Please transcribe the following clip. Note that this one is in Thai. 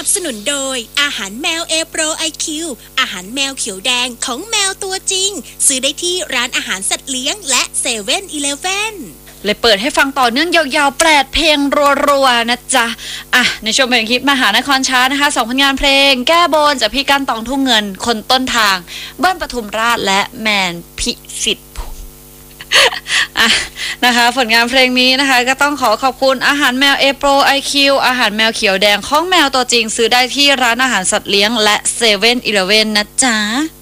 นับสนุนโดยอาหารแมวเอโปรไอคิวอาหารแมวเขียวแดงของแมวตัวจริงซื้อได้ที่ร้านอาหารสัตว์เลี้ยงและ7-Eleven เลยเปิดให้ฟังต่อเนื่องยาวๆ8เพลงรัวๆนะจ๊ะในช่วงเพลงฮิตมหานครชาร์ตนะคะ2ผลงานเพลงแก้บนจากพี่กั้นตองทุ่งเงินคนต้นทางเบิ้ลปทุมราชและแมนพิสิทธิ์นะคะผลงานเพลงนี้นะคะก็ต้องขอบคุณอาหารแมวเอโปรไอคิวอาหารแมวเขียวแดงของแมวตัวจริงซื้อได้ที่ร้านอาหารสัตว์เลี้ยงและ7-Elevenนะจ๊ะ